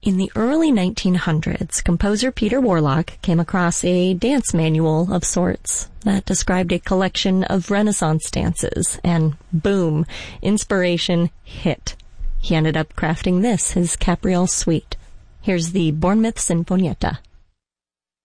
In the early 1900s, composer Peter Warlock came across a dance manual of sorts that described a collection of Renaissance dances, and boom, inspiration hit. He ended up crafting this, his Capriole Suite. Here's the Bournemouth Sinfonietta.